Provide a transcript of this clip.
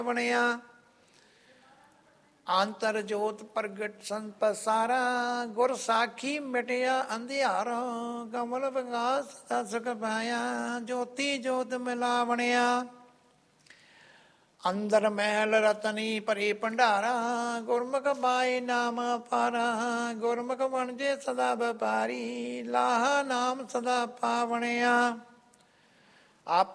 ਬਣਿਆ। ਅੰਤਰ ਜੋਤ ਪ੍ਰਗਟ ਸੰਤ ਸਾਰਾ, ਗੁਰ ਸਾਖੀ ਮਿਟਿਆ ਅੰਧਿਆਰਾ। ਕਮਲ ਵਿਗਾਸ ਸਦਾ ਸੁਖ ਪਾਇਆ, ਜੋਤੀ ਜੋਤ ਮਿਲਾ ਬਣਿਆ। ਅੰਦਰ ਮਹਿਲ ਰਤਨੀ ਭਰੀ ਭੰਡਾਰਾ, ਗੁਰਮੁਖ ਪਾਏ ਨਾਮ ਅਪਾਰਾ। ਗੁਰਮੁਖ ਬਣਜੇ ਸਦਾ ਵਪਾਰੀ, ਲਾਹਾ ਨਾਮ ਸਦਾ ਪਾ ਬਣਿਆ। ਆਪ